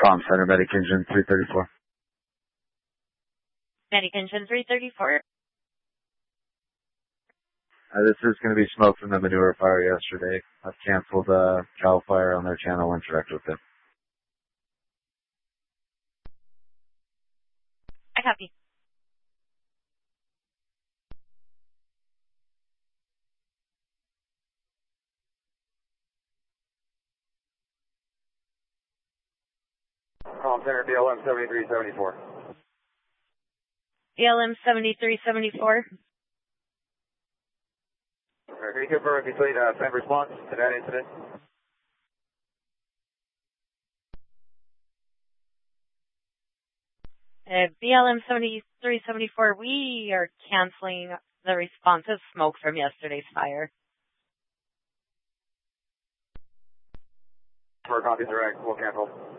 Comm Center, Medic Engine 334. Medic Engine 334. This is going to be smoke from the manure fire yesterday. I've canceled CAL FIRE on their channel and direct with them. I copy. Comm Center, BLM 7374. BLM 7374. Can you confirm if you complete send response to that incident? BLM 7374, we are canceling the responsive smoke from yesterday's fire. For copy direct, we'll cancel.